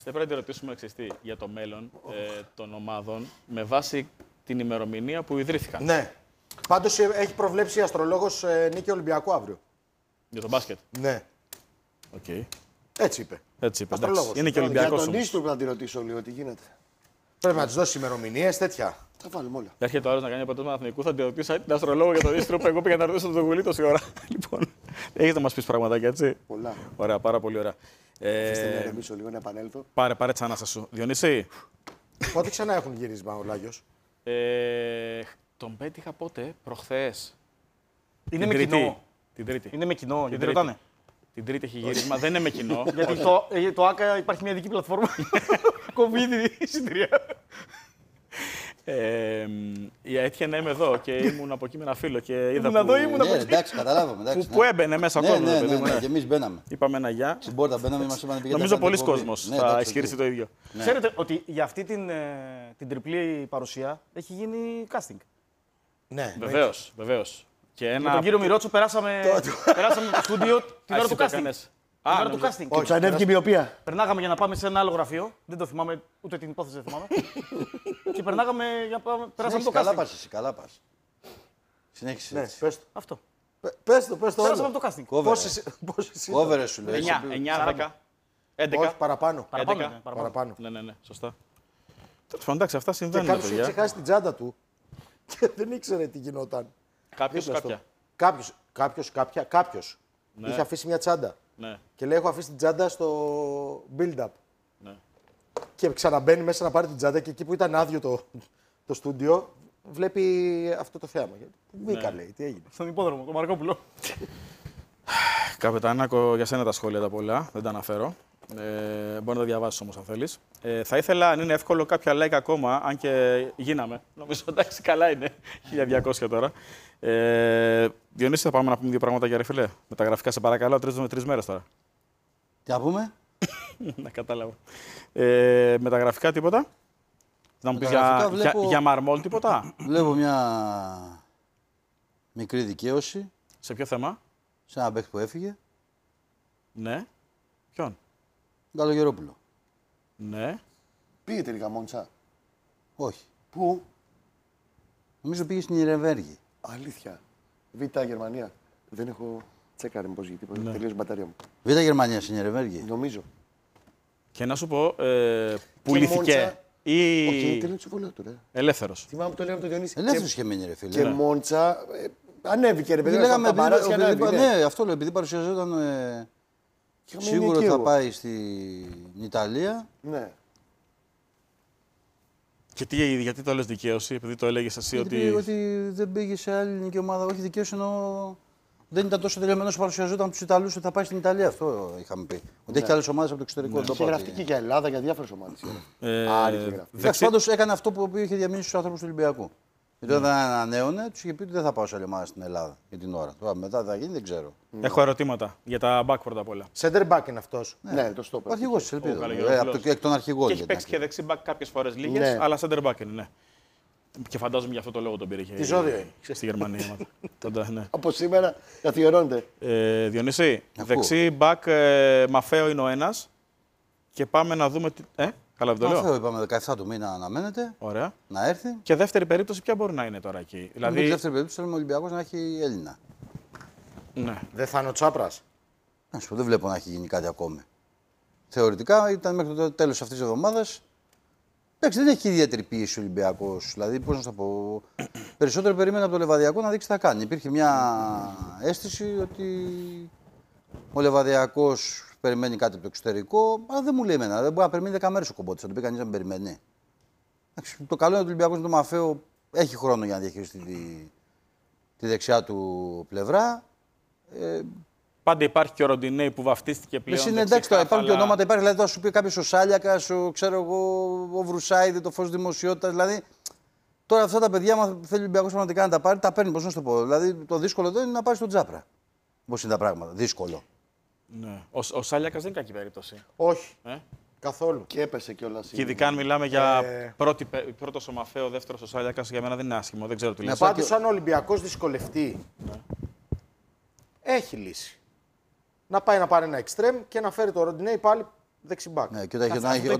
Πρέπει να τη ρωτήσουμε για το μέλλον των ομάδων με βάση την ημερομηνία που ιδρύθηκαν. Ναι. Πάντως έχει προβλέψει η αστρολόγος νίκη Ολυμπιακού αύριο. Για το μπάσκετ. Ναι. Okay. Έτσι είπε. Έτσι είπε. Είναι και Ολυμπιακός. Για τον Νης πρέπει να τη ρωτήσω λίγο τι γίνεται. Πρέπει να τη δώσει ημερομηνίες τέτοια. Θα βάλουμε όλα. Έρχεται ο άλλος να κάνει αποτέλεσμα εθνικού, θα τη ρωτήσω την αστρολόγο για τον Νης που εγώ πήγα να ρωτήσω τον Γουλή τόση ώρα. Λοιπόν, έχετε να μας πεις πραγματάκια, έτσι. Πολλά. Ωραία, πάρα πολύ ωραία. Αφήστε να ηρεμήσω λίγο, να επανέλθω. Πάρε τις ανάσες σου. Διονύση. Πότε ξανά έχουν γύρισμα ο Λάγιος? Τον πέτυχα πότε, προχθές. Είναι με κοινό. Την Τρίτη. Είναι με κοινό, γιατί ρωτάνε. Την Τρίτη έχει γύρισμα, δεν είναι με κοινό. Γιατί το ΆΚΑ υπάρχει μια ειδική πλατφόρμα. Κόβει ήδη εισιτήρια. Έτυχε να είμαι εδώ και ήμουν από εκεί με ένα φίλο και είδα. Ήμουν εδώ, ήμουν από εκεί. Εντάξει, καταλάβαμε. Που έμπαινε μέσα ακόμα. Ναι, και εμείς μπαίναμε. Είπαμε ένα γεια. Στην πόρτα μπαίναμε, μας είπαν πήγαινε. Νομίζω πολλοί κόσμος θα ισχυριστεί το ίδιο. Ξέρετε ότι για αυτή την τριπλή παρουσία έχει γίνει casting. Ναι. Βεβαίως. Με τον κύριο Μιρότσο περάσαμε το στούντιο την ώρα του casting. Την ώρα του casting. Όχι, ανέβηκε η μοιοπία. Περνάγαμε για να πάμε σε ένα άλλο γραφείο. Δεν το θυμάμαι, ούτε την υπόθεση δεν θυμάμαι. Και περνάγαμε για να πάμε. Περάσαμε το casting. Καλά πας. Συνέχισε. Ναι, πες το. Αυτό. Πες το Περάσαμε όλο. από το casting. Πόσες ήταν? Κόβερε σου λέει. 9, 10, 11. Όχι, παραπάνω. Παραπάνω. Ναι, σωστά. Τέλος πάντων, εντάξει, αυτά Και συμβαίνουν. κάποιος είχε ξεχάσει την τσάντα του και δεν ήξερε τι γινόταν. Κάποιος είχε αφήσει μια τσάντα. Ναι. Και λέει: έχω αφήσει την τσάντα στο build-up. Ναι. Και ξαναμπαίνει μέσα να πάρει την τσάντα και εκεί που ήταν άδειο το στούντιο, βλέπει αυτό το θέαμα. Μπήκα, λέει, τι έγινε. Στον υπόδρομο, τον Μαρκόπουλο. Καπετανάκο, για σένα τα σχόλια τα πολλά, δεν τα αναφέρω. Μπορεί να τα διαβάσεις όμως αν θέλεις. Θα ήθελα, αν είναι εύκολο, κάποια like ακόμα, αν και γίναμε. Νομίζω εντάξει, καλά είναι. 1200 τώρα. Διονύση, θα πάμε να πούμε δύο πράγματα για ρεφιλέ. Με τα γραφικά, σε παρακαλώ, 3 μέρες τώρα. Τι να πούμε? Να κατάλαβα. Με τα γραφικά τίποτα. Να μου πεις για Μαρμόλ τίποτα. Βλέπω μια μικρή δικαίωση. Σε ποιο θέμα? Σε ένα παίκτη που έφυγε. Ναι. Ποιον? Καλογερόπουλο. Ναι. Πήγε τελικά Μόντσα. Όχι. Πού? Νομίζω πήγε στην Ιρεβέργη. Αλήθεια. Β' Γερμανία. Δεν έχω τσέκαρε μήπως γιατί τελείωσε η μπαταρία μου. Β' Γερμανία στην Ιρεβέργη. Νομίζω. Και να σου πω, πουλήθηκε ή Όχι, τελείωσε το συμβόλαιο του, ρε. ελεύθερος? Θυμάμαι που το λέγαμε το Διονύση. Ελεύθερος είχε μείνει, ρε φίλε. Και Μόντσα ανέβηκε, ρε παιδί. Λέγαμε, Ναι, ναι, αυτό λέω, επειδή παρουσιαζόταν σίγουρο ότι θα πάει στην Ιταλία. Ναι. Και γιατί το λες δικαίωση, επειδή το έλεγες εσύ ότι δεν πήγε σε άλλη ελληνική ομάδα. Όχι δικαίωση, ενώ δεν ήταν τόσο τελειωμένος που παρουσιαζόταν από τους Ιταλούς ότι θα πάει στην Ιταλία. Αυτό είχαμε πει. Ότι έχει και άλλες ομάδες από το εξωτερικό. Είχε γραφτεί και για Ελλάδα, για διάφορες ομάδες. Εντάξει, πάντως έκανε αυτό που είχε διαμείνει στους άνθρωπους του Ολυμπιακού. Γιατί όταν ανανέωνε, τους είχε πει ότι δεν θα πάω σε άλλη ομάδα στην Ελλάδα για την ώρα. Τώρα μετά θα γίνει, δεν ξέρω. Έχω ερωτήματα για τα back πρώτα απ' όλα. Center back είναι αυτός. Ναι, το στόπερ. Ο αρχηγός της Ελπίδας. Καλογερόπουλος. Εκ των αρχηγών. Και έχει παίξει και δεξί back κάποιες φορές λίγες, Ναι. αλλά center back είναι, ναι. Και φαντάζομαι γι' αυτό το λόγο τον πήρε. Τι ζώδιο είναι? Στη Γερμανία. Τότε, ναι. Από σήμερα καθιερώνεται. Διονύση, δεξί back Μαφέο είναι ο ένας. Και πάμε να δούμε. Καλά, δεν το λέω. Αυτό είπαμε 17 του μήνα αναμένεται. Ωραία. Να έρθει. Και δεύτερη περίπτωση, ποια μπορεί να είναι τώρα εκεί? Δηλαδή, δεύτερη περίπτωση θέλουμε ο Ολυμπιακός να έχει Έλληνα. Ναι. Δεν θα είναι ο Τσάπρας? Να σου πω, δεν βλέπω να έχει γίνει κάτι ακόμη. Θεωρητικά ήταν μέχρι το τέλος αυτής της εβδομάδας. Εντάξει, δεν έχει ιδιαίτερη πίεση ο Ολυμπιακός. Δηλαδή, πώς να το πω. Περισσότερο περίμενα από το Λεβαδιακό να δείξει τι θα κάνει. Υπήρχε μια αίσθηση ότι ο Λεβαδιακός περιμένει κάτι από το εξωτερικό, αλλά δεν μου λέει εμένα. Δεν μπορεί να περιμένει 10 μέρες ο Κομπότης, θα το πει κανείς να μην περιμένει. Το καλό είναι ότι ο Ολυμπιακός με τον Μαφέο έχει χρόνο για να διαχειριστεί τη δεξιά του πλευρά. Πάντα υπάρχει και ο Ροντινέη που βαφτίστηκε πλέον. Είναι εντάξει, τώρα υπάρχουν και ονόματα. Υπάρχει, δηλαδή, θα σου πει κάποιο ο Σάλιακας, ο Βρουσάιδη, το Φως Δημοσιότητας. Δηλαδή, τώρα αυτά τα παιδιά, αν θέλει ο Ολυμπιακός πραγματικά να τα πάρει, τα παίρνει. Πώς να το πω. Δηλαδή, το δύσκολο εδώ είναι να πάρει στον Τζάπρα. Πώς είναι τα πράγματα. Δύσκολο. Ναι. Ο Σάλιακας δεν είναι κακή περίπτωση. Όχι. Καθόλου. Και έπεσε κιόλας. Και ειδικά αν μιλάμε για πρώτος ο Μαφέο, δεύτερος ο Σάλιακας, για μένα δεν είναι άσχημο. Δεν ξέρω τι λες. Πάντως, αν ο Ολυμπιακός δυσκολευτεί, έχει λύση. Να πάει να πάρει ένα εξτρέμ και να φέρει το Ροντινέη πάλι δεξιμπάκ. Ναι, και όταν Αυτό είχε